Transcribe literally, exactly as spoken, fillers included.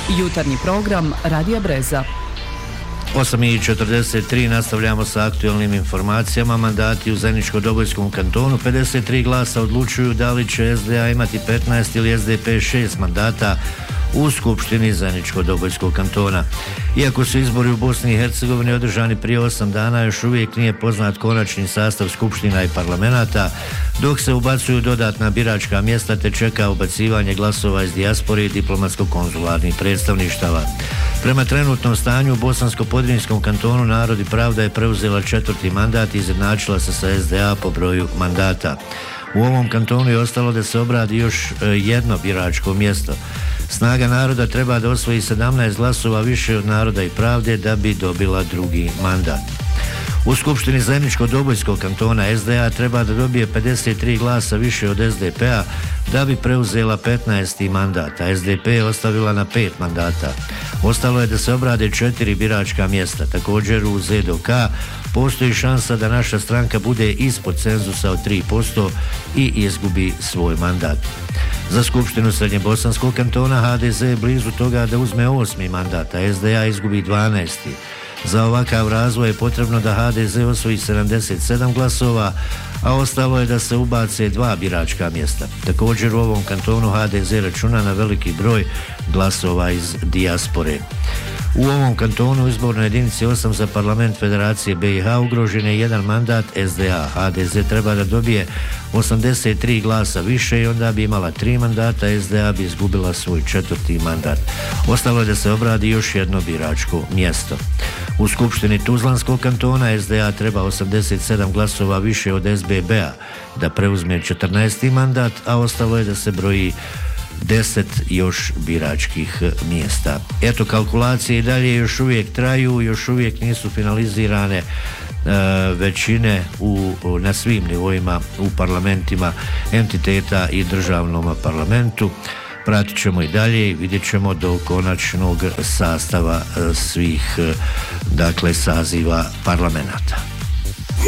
Jutarnji program Radija Breza. osam i četrdeset tri nastavljamo sa aktualnim informacijama. Mandati u Zeničko-Dobojskom kantonu, pedeset tri glasa odlučuju da li će S D A imati petnaest ili S D P šest mandata u Skupštini Zeničko-Dobojskog kantona. Iako su izbori u Bosni i Hercegovini održani prije osam dana, još uvijek nije poznat konačni sastav skupština i parlamenata, dok se ubacuju dodatna biračka mjesta te čeka ubacivanje glasova iz dijaspore i diplomatsko-konzularnih predstavništava. Prema trenutnom stanju u Bosansko-Podrinjskom kantonu Narod i pravda je preuzela četvrti mandat i izjednačila se sa S D A po broju mandata. U ovom kantonu je ostalo da se obradi još jedno biračko mjesto. Snaga naroda treba da osvoji sedamnaest glasova više od Naroda i pravde da bi dobila drugi mandat. U Skupštini Zeničko-Dobojskog kantona S D A treba da dobije pedeset tri glasa više od S D P-a da bi preuzela petnaesti mandat, a S D P je ostavila na pet mandata. Ostalo je da se obrade četiri biračka mjesta. Također u Z D K postoji šansa da naša stranka bude ispod cenzusa od tri posto i izgubi svoj mandat. Za Skupštinu Srednjebosanskog kantona H D Z je blizu toga da uzme osmi mandat, a S D A izgubi dvanaesti. Za ovakav razvoj je potrebno da H D Z osvoji sedamdeset sedam glasova, a ostalo je da se ubace dva biračka mjesta. Također u ovom kantonu H D Z računa na veliki broj glasova iz dijaspore. U ovom kantonu u izbornoj jedinici osam za parlament Federacije B i H ugrožen je jedan mandat S D A. H D Z treba da dobije osamdeset tri glasa više i onda bi imala tri mandata, S D A bi izgubila svoj četvrti mandat. Ostalo je da se obradi još jedno biračko mjesto. U Skupštini Tuzlanskog kantona S D A treba osamdeset sedam glasova više od S B B-a da preuzme četrnaesti mandat, a ostalo je da se broji deset još biračkih mjesta. Eto, kalkulacije i dalje još uvijek traju, još uvijek nisu finalizirane e, većine u, na svim nivoima u parlamentima entiteta i državnom parlamentu. Pratit ćemo i dalje i vidjet ćemo do konačnog sastava svih dakle saziva parlamenta.